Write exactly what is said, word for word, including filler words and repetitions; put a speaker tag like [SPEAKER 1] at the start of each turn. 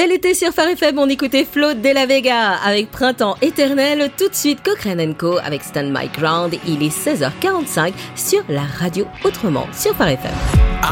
[SPEAKER 1] C'est l'été sur Phare F M, on écoutait Flo de la Vega avec Printemps éternel. Tout de suite, Cochrane and Co avec Stand My Ground. Il est seize heures quarante-cinq sur la radio Autrement sur Phare F M.